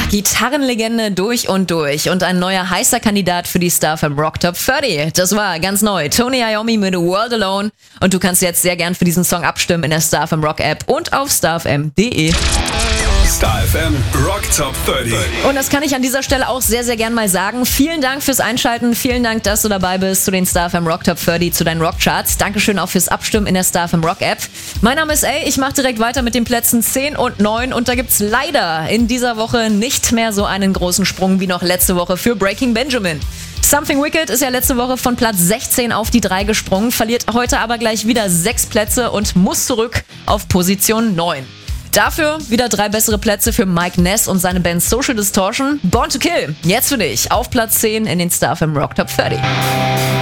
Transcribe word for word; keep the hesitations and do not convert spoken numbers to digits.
Gitarrenlegende durch und durch und ein neuer heißer Kandidat für die Star F M Rock Top dreißig. Das war ganz neu. Tony Iommi mit World Alone. Und du kannst jetzt sehr gern für diesen Song abstimmen in der Star F M Rock App und auf starfm punkt de. Star F M Rock Top dreißig. Und das kann ich an dieser Stelle auch sehr, sehr gern mal sagen. Vielen Dank fürs Einschalten. Vielen Dank, dass du dabei bist zu den Star F M Rock Top dreißig, zu deinen Rockcharts. Dankeschön auch fürs Abstimmen in der Star F M Rock App. Mein Name ist A. Ich mache direkt weiter mit den Plätzen zehn und neun. Und da gibt's leider in dieser Woche nicht mehr so einen großen Sprung wie noch letzte Woche für Breaking Benjamin. Something Wicked ist ja letzte Woche von Platz sechzehn auf die drei gesprungen, verliert heute aber gleich wieder sechs Plätze und muss zurück auf Position neun. Dafür wieder drei bessere Plätze für Mike Ness und seine Band Social Distortion. Born to Kill, jetzt für dich, auf Platz zehn in den Star F M Rock Top dreißig.